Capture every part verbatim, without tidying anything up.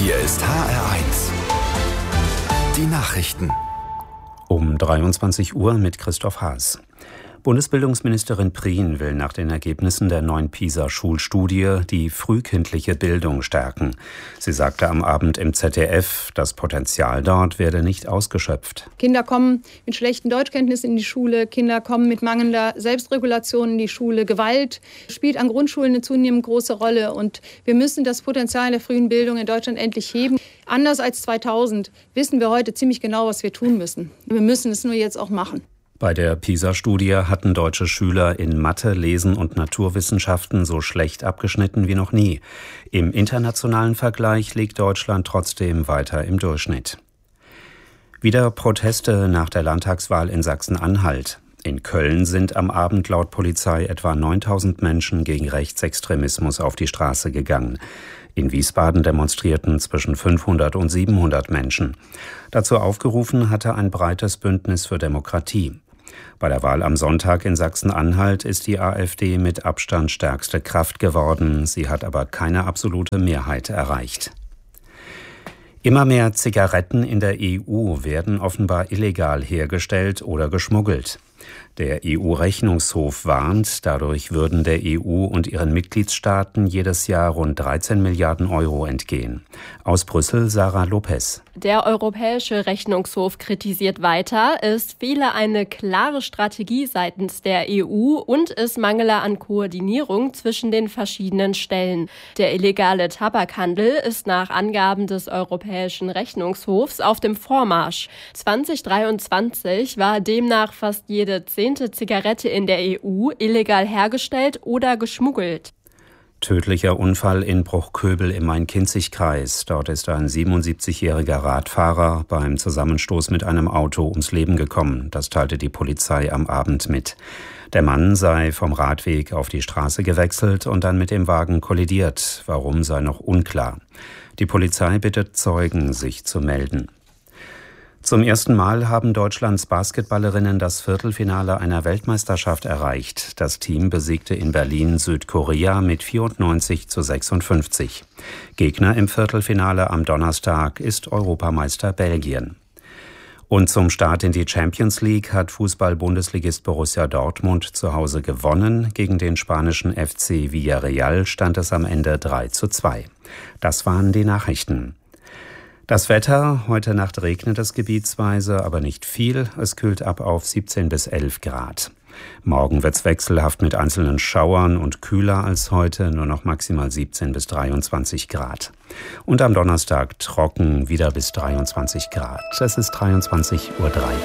Hier ist H R eins. Die Nachrichten. Um dreiundzwanzig Uhr mit Christoph Haas. Bundesbildungsministerin Prien will nach den Ergebnissen der neuen PISA-Schulstudie die frühkindliche Bildung stärken. Sie sagte am Abend im Z D F, das Potenzial dort werde nicht ausgeschöpft. Kinder kommen mit schlechten Deutschkenntnissen in die Schule, Kinder kommen mit mangelnder Selbstregulation in die Schule. Gewalt spielt an Grundschulen eine zunehmend große Rolle. Und wir müssen das Potenzial der frühen Bildung in Deutschland endlich heben. Anders als zweitausend wissen wir heute ziemlich genau, was wir tun müssen. Wir müssen es nur jetzt auch machen. Bei der PISA-Studie hatten deutsche Schüler in Mathe, Lesen und Naturwissenschaften so schlecht abgeschnitten wie noch nie. Im internationalen Vergleich liegt Deutschland trotzdem weiter im Durchschnitt. Wieder Proteste nach der Landtagswahl in Sachsen-Anhalt. In Köln sind am Abend laut Polizei etwa neuntausend Menschen gegen Rechtsextremismus auf die Straße gegangen. In Wiesbaden demonstrierten zwischen fünfhundert und siebenhundert Menschen. Dazu aufgerufen hatte ein breites Bündnis für Demokratie. Bei der Wahl am Sonntag in Sachsen-Anhalt ist die AfD mit Abstand stärkste Kraft geworden. Sie hat aber keine absolute Mehrheit erreicht. Immer mehr Zigaretten in der E U werden offenbar illegal hergestellt oder geschmuggelt. Der E U-Rechnungshof warnt, dadurch würden der E U und ihren Mitgliedstaaten jedes Jahr rund dreizehn Milliarden Euro entgehen. Aus Brüssel Sarah Lopez. Der Europäische Rechnungshof kritisiert weiter, es fehle eine klare Strategie seitens der E U und es mangele an Koordinierung zwischen den verschiedenen Stellen. Der illegale Tabakhandel ist nach Angaben des Europäischen Rechnungshofs auf dem Vormarsch. zwanzig dreiundzwanzig war demnach fast jede zehnte Zigarette in der E U illegal hergestellt oder geschmuggelt. Tödlicher Unfall in Bruchköbel im Main-Kinzig-Kreis. Dort ist ein siebenundsiebzigjähriger Radfahrer beim Zusammenstoß mit einem Auto ums Leben gekommen. Das teilte die Polizei am Abend mit. Der Mann sei vom Radweg auf die Straße gewechselt und dann mit dem Wagen kollidiert. Warum sei noch unklar. Die Polizei bittet Zeugen, sich zu melden. Zum ersten Mal haben Deutschlands Basketballerinnen das Viertelfinale einer Weltmeisterschaft erreicht. Das Team besiegte in Berlin Südkorea mit vierundneunzig zu sechsundfünfzig. Gegner im Viertelfinale am Donnerstag ist Europameister Belgien. Und zum Start in die Champions League hat Fußball-Bundesligist Borussia Dortmund zu Hause gewonnen. Gegen den spanischen F C Villarreal stand es am Ende drei zu zwei. Das waren die Nachrichten. Das Wetter, heute Nacht regnet es gebietsweise, aber nicht viel. Es kühlt ab auf siebzehn bis elf Grad. Morgen wird's wechselhaft mit einzelnen Schauern und kühler als heute, nur noch maximal siebzehn bis dreiundzwanzig Grad. Und am Donnerstag trocken, wieder bis dreiundzwanzig Grad. Es ist dreiundzwanzig Uhr drei.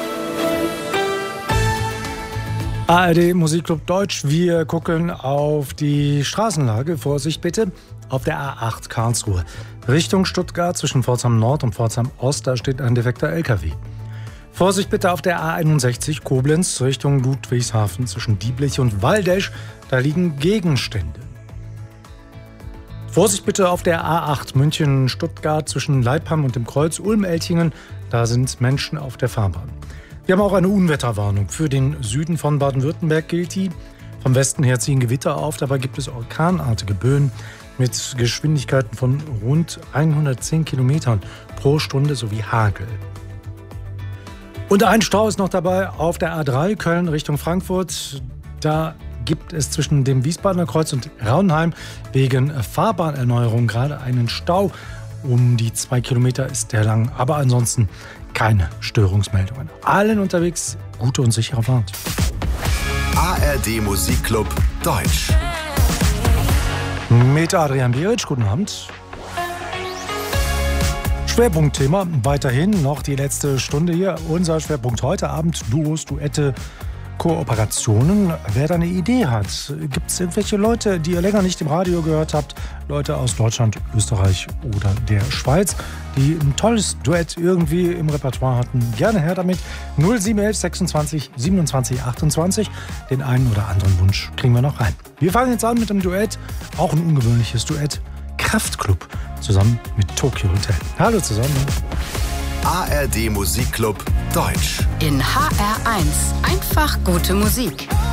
A R D Musikclub Deutsch, wir gucken auf die Straßenlage. Vorsicht bitte, auf der A acht Karlsruhe. Richtung Stuttgart zwischen Pforzheim Nord und Pforzheim Ost, da steht ein defekter L K W. Vorsicht bitte auf der A einundsechzig Koblenz Richtung Ludwigshafen zwischen Dieblich und Waldesch, da liegen Gegenstände. Vorsicht bitte auf der A acht München-Stuttgart zwischen Leipham und dem Kreuz Ulm-Eltingen, da sind Menschen auf der Fahrbahn. Wir haben auch eine Unwetterwarnung. Für den Süden von Baden-Württemberg gilt die. Vom Westen her ziehen Gewitter auf, dabei gibt es orkanartige Böen mit Geschwindigkeiten von rund hundertzehn Kilometern pro Stunde sowie Hagel. Und ein Stau ist noch dabei auf der A drei Köln Richtung Frankfurt. Da gibt es zwischen dem Wiesbadener Kreuz und Raunheim wegen Fahrbahnerneuerung gerade einen Stau. Um die zwei Kilometer ist der lang, aber ansonsten keine Störungsmeldungen. Allen unterwegs gute und sichere Fahrt. A R D Musikclub Deutsch. Mit Adrian Beric, guten Abend. Schwerpunktthema weiterhin noch die letzte Stunde hier. Unser Schwerpunkt heute Abend: Duos, Duette, Kooperationen. Wer da eine Idee hat, gibt es irgendwelche Leute, die ihr länger nicht im Radio gehört habt, Leute aus Deutschland, Österreich oder der Schweiz, die ein tolles Duett irgendwie im Repertoire hatten, gerne her damit. null sieben eins eins sechsundzwanzig siebenundzwanzig achtundzwanzig. Den einen oder anderen Wunsch kriegen wir noch rein. Wir fangen jetzt an mit einem Duett, auch ein ungewöhnliches Duett. Kraftklub zusammen mit Tokyo Hotel. Hallo zusammen. A R D Musikclub Deutsch. In H R eins. Einfach gute Musik.